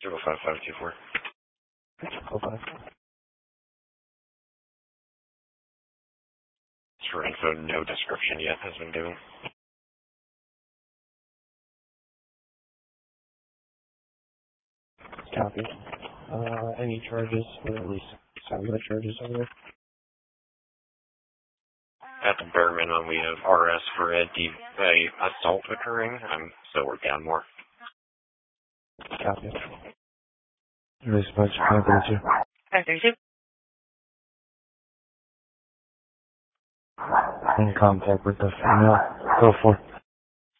05524. Okay. For info, no description yet has been given. Copy. Any charges, or at least some of the charges over there? At the bare minimum, we have RS for a assault occurring, so we're down more. Copy. Response 532. 532. In contact with the female. Go for it.